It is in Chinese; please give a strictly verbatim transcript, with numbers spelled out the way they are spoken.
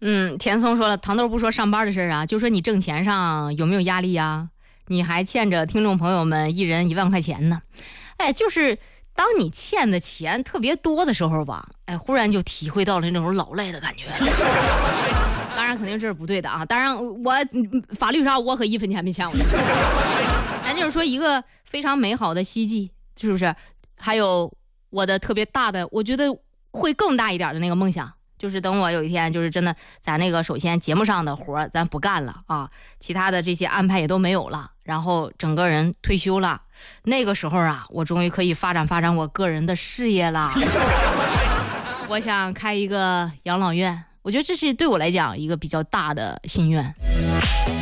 嗯，田松说了，糖豆不说上班的事啊，就说你挣钱上有没有压力呀？你还欠着听众朋友们一人一万块钱呢。哎，就是当你欠的钱特别多的时候吧，哎，忽然就体会到了那种老赖的感觉。当然肯定这是不对的啊，当然我法律上我可一分钱没欠我。咱就是说一个非常美好的希冀，是不是？还有我的特别大的，我觉得会更大一点的那个梦想，就是等我有一天就是真的咱那个首先节目上的活咱不干了啊，其他的这些安排也都没有了，然后整个人退休了，那个时候啊，我终于可以发展发展我个人的事业啦。我想开一个养老院，我觉得这是对我来讲一个比较大的心愿。